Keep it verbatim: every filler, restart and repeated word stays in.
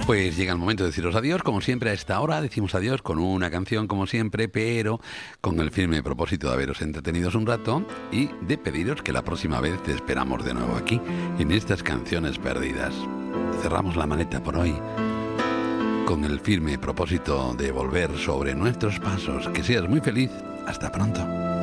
Pues llega el momento de deciros adiós. Como siempre, a esta hora decimos adiós con una canción, como siempre, pero con el firme propósito de haberos entretenidos un rato y de pediros que la próxima vez te esperamos de nuevo aquí, en estas canciones perdidas. Cerramos la maleta por hoy con el firme propósito de volver sobre nuestros pasos. Que seas muy feliz. Hasta pronto.